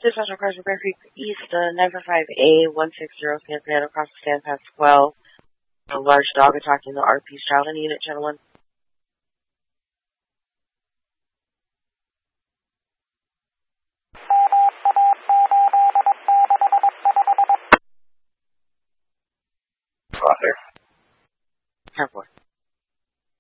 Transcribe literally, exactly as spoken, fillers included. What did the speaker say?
Dispatcher cars from Bear Creek East, uh, nine five five A one six zero, San Fernando, across the stand past twelve. A large dog attacking the R P's child in unit, channel one. Roger. ten four.